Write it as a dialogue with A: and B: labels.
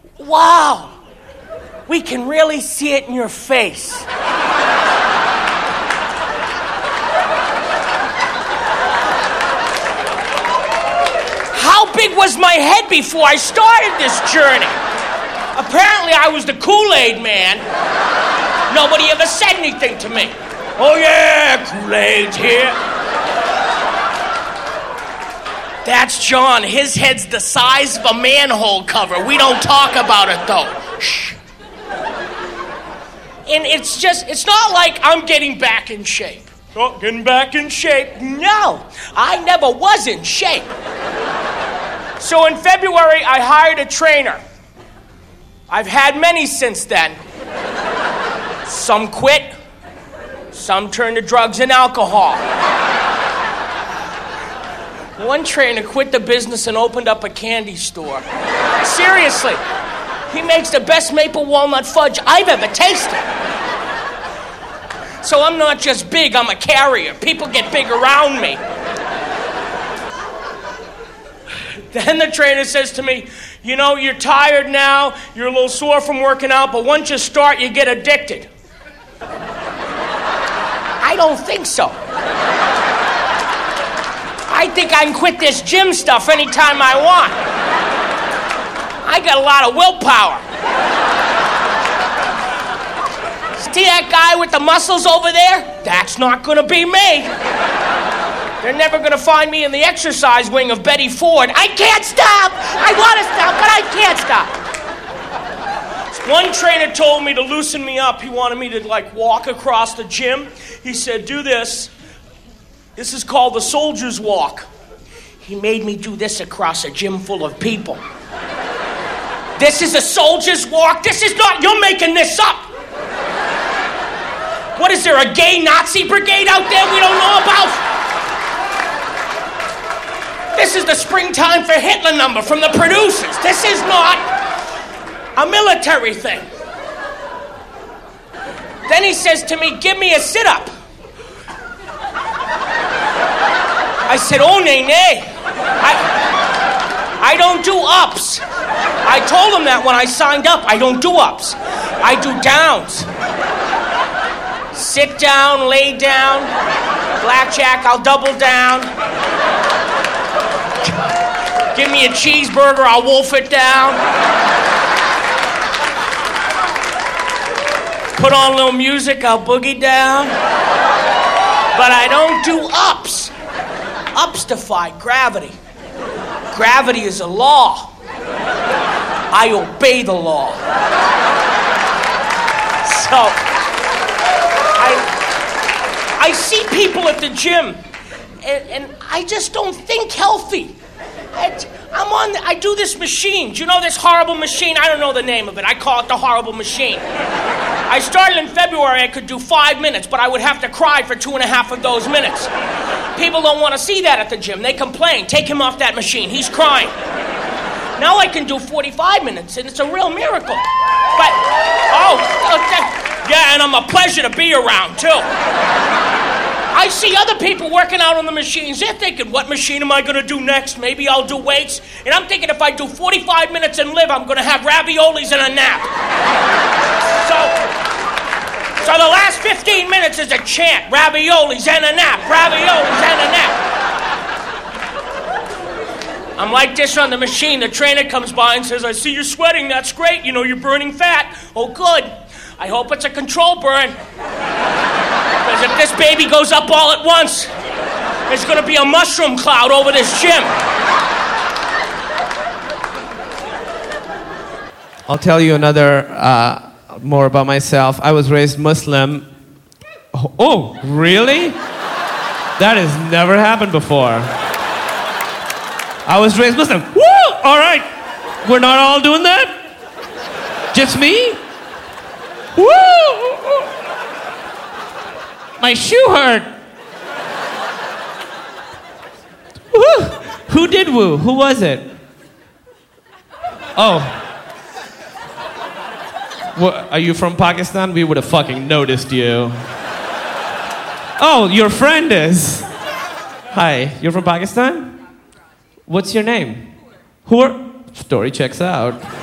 A: Wow, we can really see it in your face. How big was my head before I started this journey? Apparently I was the Kool-Aid man. Nobody ever said anything to me. Oh yeah, Kool-Aid's here. That's John. His head's the size of a manhole cover. We don't talk about it though. Shh. And it's not like I'm getting back in shape. Oh, getting back in shape. No, I never was in shape. So in February, I hired a trainer. I've had many since then. Some quit, some turned to drugs and alcohol. One trainer quit the business and opened up a candy store. Seriously, he makes the best maple walnut fudge I've ever tasted. So I'm not just big, I'm a carrier. People get big around me. Then the trainer says to me, you know, you're tired now, you're a little sore from working out, but once you start, you get addicted. I don't think so. I think I can quit this gym stuff anytime I want. I got a lot of willpower. See that guy with the muscles over there? That's not gonna be me. They're never going to find me in the exercise wing of Betty Ford. I can't stop! I want to stop, but I can't stop. One trainer told me to loosen me up. He wanted me to, walk across the gym. He said, do this. This is called the soldier's walk. He made me do this across a gym full of people. This is a soldier's walk? This is not... You're making this up. What, is there a gay Nazi brigade out there we don't know about? This is the Springtime for Hitler number from the producers. This is not a military thing. Then he says to me, give me a sit-up. I said, oh, nay. I don't do ups. I told him that when I signed up. I don't do ups. I do downs. Sit down, lay down. Blackjack, I'll double down. Give me a cheeseburger, I'll wolf it down. Put on a little music, I'll boogie down. But I don't do ups. Ups defy gravity. Gravity is a law. I obey the law. So, I see people at the gym, and I just don't think healthy. I do this machine. Do you know this horrible machine? I don't know the name of it. I call it the horrible machine. I started in February. I could do 5 minutes, but I would have to cry for 2.5 of those minutes. People don't want to see that at the gym. They complain. Take him off that machine. He's crying. Now I can do 45 minutes, and it's a real miracle. But, yeah, and I'm a pleasure to be around, too. I see other people working out on the machines. They're thinking, what machine am I going to do next? Maybe I'll do weights. And I'm thinking if I do 45 minutes and live, I'm going to have raviolis and a nap. So the last 15 minutes is a chant. Raviolis and a nap. Raviolis and a nap. I'm like this on the machine. The trainer comes by and says, I see you're sweating. That's great. You know, you're burning fat. Oh, good. I hope it's a control burn. Because if this baby goes up all at once, there's going to be a mushroom cloud over this gym.
B: I'll tell you another, more about myself. I was raised Muslim. Oh, really? That has never happened before. I was raised Muslim. Woo! All right. We're not all doing that? Just me? Woo! My shoe hurt. Woo! Who did woo? Who was it? Oh. What, are you from Pakistan? We would have fucking noticed you. Oh, your friend is. Hi, you're from Pakistan? What's your name? Story checks out.